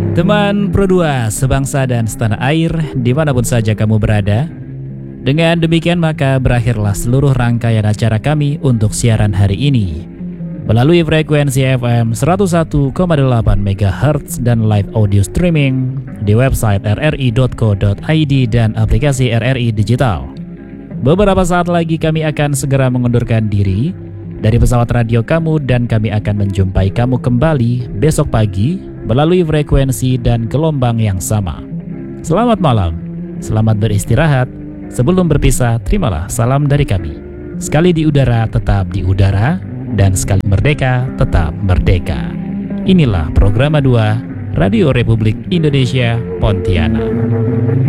Teman Pro 2, sebangsa dan setanah air, dimanapun saja kamu berada. Dengan demikian maka berakhirlah seluruh rangkaian acara kami untuk siaran hari ini. Melalui frekuensi FM 101,8 MHz dan live audio streaming di website rri.co.id dan aplikasi RRI Digital. Beberapa saat lagi kami akan segera mengundurkan diri dari pesawat radio kamu dan kami akan menjumpai kamu kembali besok pagi melalui frekuensi dan gelombang yang sama. Selamat malam, selamat beristirahat. Sebelum berpisah, terimalah salam dari kami. Sekali di udara, tetap di udara, dan sekali merdeka, tetap merdeka. Inilah Programa 2 Radio Republik Indonesia Pontianak.